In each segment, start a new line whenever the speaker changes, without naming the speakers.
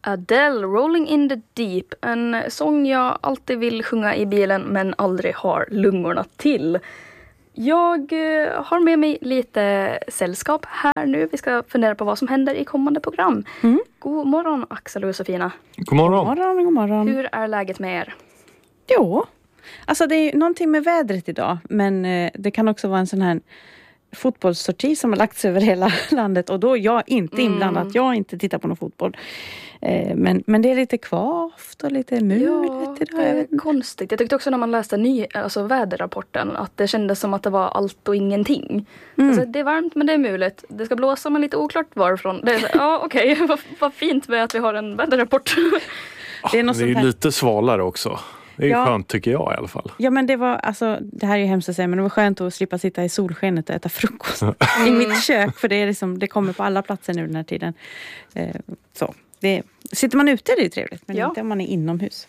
Adele, Rolling in the Deep. En sång jag alltid vill sjunga i bilen men aldrig har lungorna till. Jag har med mig lite sällskap här nu. Vi ska fundera på vad som händer i kommande program. God morgon Axel och Josefina.
God morgon.
God morgon.
Hur är läget med er?
Jo, alltså det är någonting med vädret idag. Men det kan också vara en sån här fotbollssorti som har lagts över hela landet. Och då är jag inte inblandad. Jag inte tittar på någon fotboll. Men det är lite kvavt och lite mulet idag.
Det är konstigt. Jag tyckte också när man läste väderrapporten att det kändes som att det var allt och ingenting. Alltså, det är varmt men det är mulet. Det ska blåsa men lite oklart varifrån. Det är okej. Vad fint med att vi har en väderrapport.
Det är ju lite svalare också. Det är skönt tycker jag i alla fall.
Ja men det var, alltså det här är ju hemskt att säga, men det var skönt att slippa sitta i solskenet och äta frukost i mitt kök. För det är liksom, det kommer på alla platser nu den här tiden. Så, sitter man ute är det ju trevligt, men inte om man är inomhus.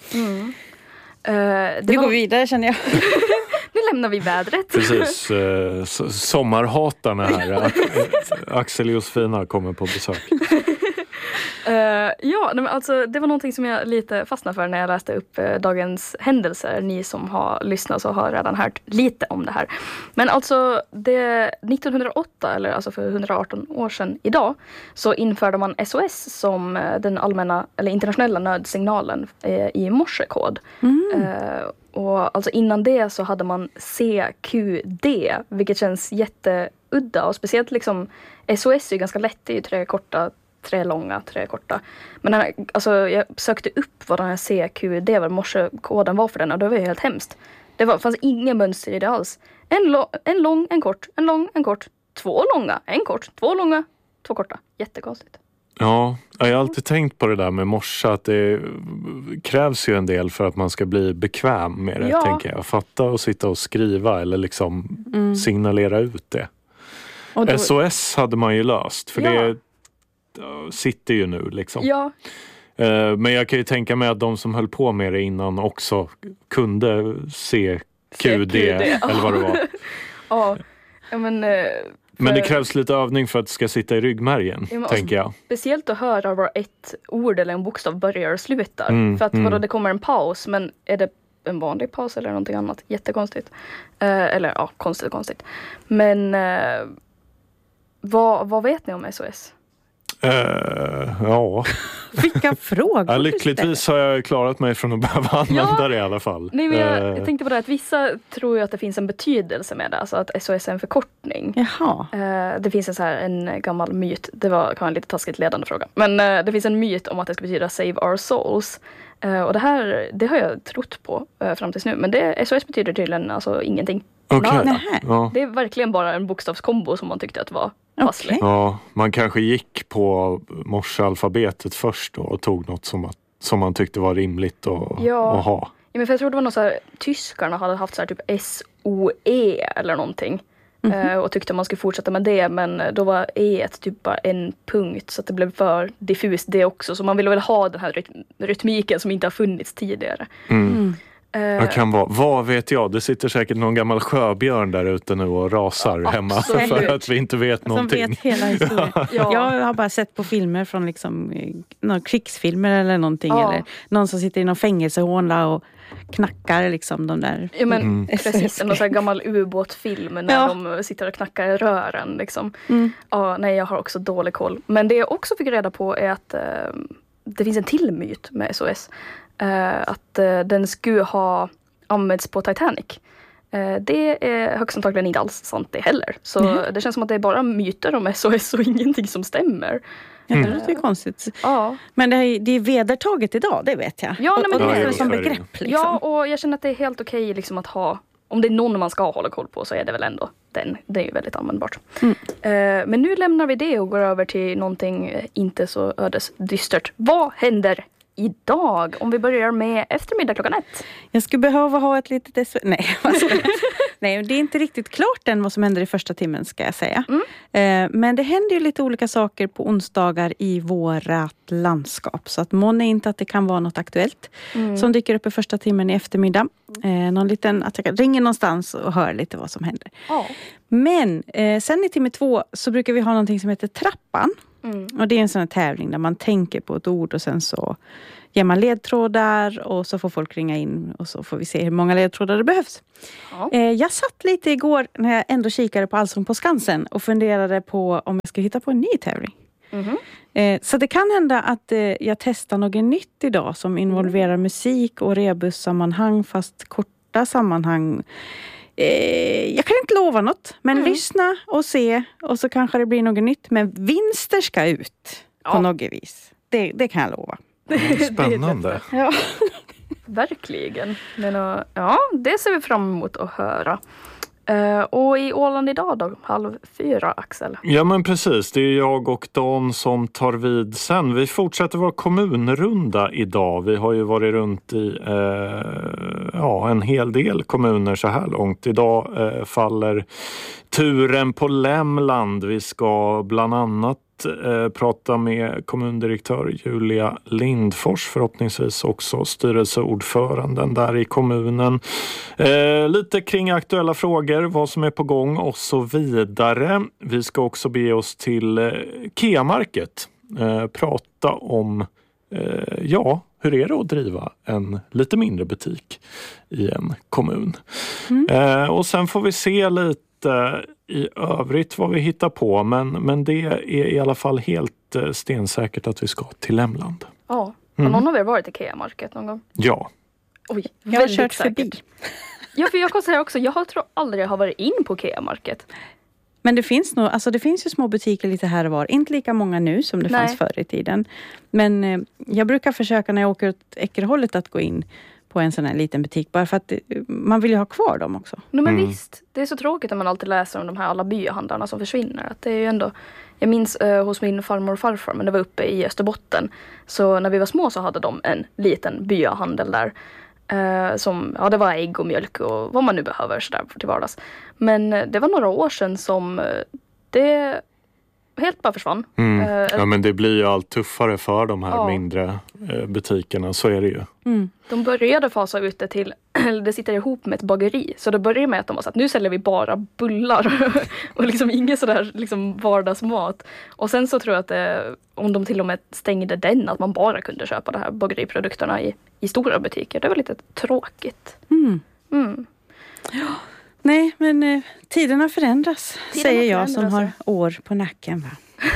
Nu går vi vidare känner jag.
Nu lämnar vi vädret.
Precis, sommarhatarna här. Axel och Josefina kommer på besök.
Det var någonting som jag lite fastnade för när jag läste upp dagens händelser. Ni som har lyssnat så har redan hört lite om det här. Men alltså, 1908, eller alltså för 118 år sedan idag, så införde man SOS som den allmänna eller internationella nödsignalen i morsekod. Och alltså innan det så hade man CQD, vilket känns jätteudda. Och speciellt liksom, SOS är ju ganska lätt, det är ju 3 korta, 3 långa, 3 korta. Men jag sökte upp vad den här CQD, vad morsekoden var för den, och det var ju helt hemskt. Fanns ingen mönster i det alls. En lång, en kort, en lång, en kort, 2 långa, en kort, 2 långa, 2 korta. Jättekonstigt.
Ja, jag har alltid tänkt på det där med morse, att det krävs ju en del för att man ska bli bekväm med det, tänker jag. Fatta och sitta och skriva eller liksom signalera ut det. Och då, SOS hade man ju löst, för det sitter ju nu liksom. Ja. Men jag kan ju tänka mig att de som höll på med det innan också kunde se QD eller vad det var. Men det krävs lite övning för att det ska sitta i ryggmärgen, tänker jag.
Speciellt att höra var ett ord eller en bokstav börjar och slutar. För att det kommer en paus, men är det en vanlig paus eller någonting annat? Jättekonstigt. Konstigt. Men vad vet ni om SOS?
Vilka frågor?
Ja, lyckligtvis har jag klarat mig från att behöva använda det i alla fall.
Nej, men jag tänkte på det att vissa tror ju att det finns en betydelse med det. Alltså att SOS är en förkortning.
Jaha.
Det finns en gammal myt. Det kan vara en lite taskigt ledande fråga. Men det finns en myt om att det ska betyda Save Our Souls. Och det har jag trott på fram tills nu. Men SOS betyder tydligen alltså ingenting.
Okay.
Det är verkligen bara en bokstavskombo som man tyckte att var passligt.
Ja, man kanske gick på morsealfabetet först då och tog något som man tyckte var rimligt att ha.
Ja, men för jag tror det var något så här, tyskarna hade haft så här typ SOE eller någonting. Och tyckte man skulle fortsätta med det, men då var typ bara en punkt, så att det blev för diffust det också. Så man ville väl ha den här rytmiken som inte har funnits tidigare.
Det kan vara, vad vet jag, det sitter säkert någon gammal sjöbjörn där ute nu och rasar hemma för att vi inte vet någonting.
Som vet hela historien. Jag har bara sett på filmer från liksom, några krigsfilmer eller någonting, eller någon som sitter i någon fängelsehåla och knackar liksom de där.
Ja, men precis, en sån här gammal ubåtfilm när de sitter och knackar i rören liksom. Jag har också dålig koll. Men det jag också fick reda på är att det finns en till myt med SOS. Att den skulle ha använts på Titanic. Det är högst antagligen inte alls sant det heller. Så det känns som att det är bara myter om SOS och ingenting som stämmer.
Det låter konstigt. Ja. Men det är vedertaget idag, det vet jag.
Ja,
men det är som begrepp. Liksom.
Ja, och jag känner att det är helt okej liksom, att ha... Om det är någon man ska hålla koll på så är det väl ändå den. Det är ju väldigt användbart. Men nu lämnar vi det och går över till någonting inte så ödesdystert. Vad händer idag, om vi börjar med eftermiddag 1:00?
Jag skulle behöva ha ett litet... Nej, det är inte riktigt klart än vad som händer i första timmen, ska jag säga. Men det händer ju lite olika saker på onsdagar i vårat landskap. Så att månne inte att det kan vara något aktuellt som dyker upp i första timmen i eftermiddag. Att jag ringer någonstans och hör lite vad som händer. Men sen i timme 2 så brukar vi ha någonting som heter Trappan. Och det är en sån här tävling där man tänker på ett ord och sen så ger man ledtrådar och så får folk ringa in och så får vi se hur många ledtrådar det behövs.
Ja.
Jag satt lite igår när jag ändå kikade på Allsång på Skansen och funderade på om jag ska hitta på en ny tävling. Så det kan hända att jag testar något nytt idag som involverar musik och rebussammanhang fast korta sammanhang. Jag kan inte lova något, men lyssna och se och så kanske det blir något nytt. Men vinster ska ut på något vis. Det kan jag lova.
Spännande.
Ja.
Verkligen. Men, ja, det ser vi fram emot att höra. Och i Åland idag då, 3:30, Axel?
Ja men precis, det är jag och Dan som tar vid sen. Vi fortsätter vår kommunrunda idag. Vi har ju varit runt i en hel del kommuner så här långt. Idag faller turen på Lämland. Vi ska bland annat prata med kommundirektör Julia Lindfors, förhoppningsvis också styrelseordföranden där i kommunen. Lite kring aktuella frågor, vad som är på gång och så vidare. Vi ska också be oss till Keamarket, prata om hur är det att driva en lite mindre butik i en kommun. Och sen får vi se lite i övrigt vad vi hittar på, men det är i alla fall helt stensäkert att vi ska till Lämland.
Ja, har någon av er varit i Keamarket någon gång?
Ja.
Oj,
Jag har kört förbi.
Ja, för jag kan säga också, jag tror aldrig jag har varit in på Keamarket.
Men det finns nog, alltså det finns ju små butiker lite här och var. Inte lika många nu som det fanns förr i tiden. Men jag brukar försöka när jag åker åt Eckerhållet att gå in på en sån här liten butik. Bara för att man vill ju ha kvar dem också.
No, men visst, det är så tråkigt när man alltid läser om de här alla byahandlarna som försvinner. Att det är ju ändå, jag minns hos min farmor och farfar, men det var uppe i Österbotten. Så när vi var små så hade de en liten byahandel där. Som, det var ägg och mjölk och vad man nu behöver så där till vardags. Men det var några år sedan som det helt bara försvann.
Ja, men det blir ju allt tuffare för de här mindre butikerna, så är det ju.
De började fasa ut det till, det sitter ihop med ett bageri. Så det började med att de var så att nu säljer vi bara bullar och liksom ingen sådär liksom vardagsmat. Och sen så tror jag att om de till och med stängde den, att man bara kunde köpa de här bageriprodukterna i stora butiker. Det var lite tråkigt.
Ja. Nej, men tiderna förändras, säger jag som har år på nacken. Va?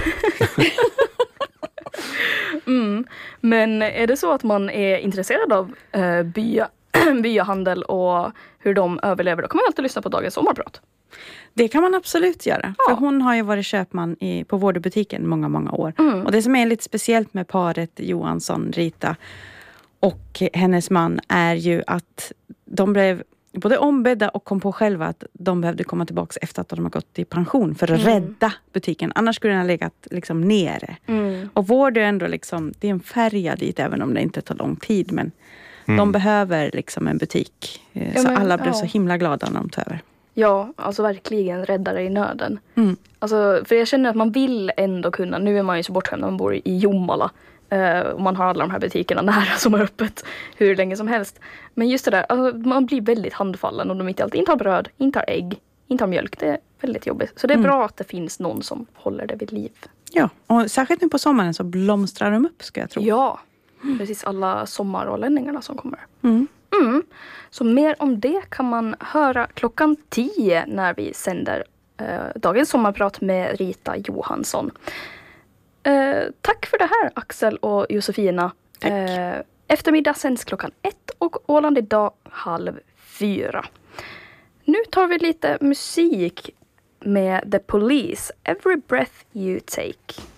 Men är det så att man är intresserad av byahandel och hur de överlever, då kan man alltid lyssna på dagens sommarprat.
Det kan man absolut göra. För hon har ju varit köpman på Vårdbutiken många år. Och det som är lite speciellt med paret Johansson, Rita och hennes man är ju att de blev både ombedda och kom på själva att de behövde komma tillbaka efter att de har gått i pension för att rädda butiken. Annars skulle den ha legat liksom nere. Och Vård är ändå liksom, det är en färja dit även om det inte tar lång tid. Men de behöver liksom en butik. Så alla blev så himla glada när de tog över.
Ja, alltså verkligen räddare i nöden. Alltså, för jag känner att man vill ändå kunna, nu är man ju så bortskämd när man bor i Jomala. Och man har alla de här butikerna nära som har öppet hur länge som helst. Men just det där, alltså, man blir väldigt handfallen om de inte alltid har bröd, inte har ägg, inte har mjölk. Det är väldigt jobbigt. Så det är bra att det finns någon som håller det vid liv.
Ja, och särskilt nu på sommaren så blomstrar de upp, ska jag tro.
Ja, precis alla sommarålänningarna som kommer. Så mer om det kan man höra 10:00 när vi sänder dagens sommarprat med Rita Johansson. Tack för det här, Axel och Josefina. Eftermiddag sänds 1:00 och Åland idag 3:30. Nu tar vi lite musik med The Police, Every Breath You Take.